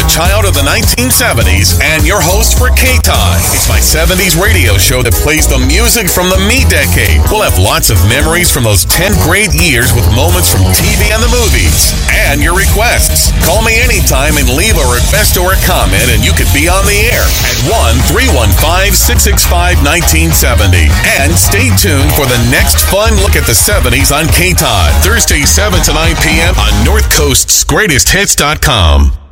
child of the 1970s and your host for K-Time. It's my 70s radio show that plays the music from the me decade. We'll have lots of memories from those 10 great years with moments from TV and the movies. And your requests. Call me anytime and leave a request or a comment and you could be on the air at 1-315-665-1970. And stay tuned for the next fun look at the 70s on K-Time. Thursday 7 to 9 p.m. on North Coast's GreatestHits.com.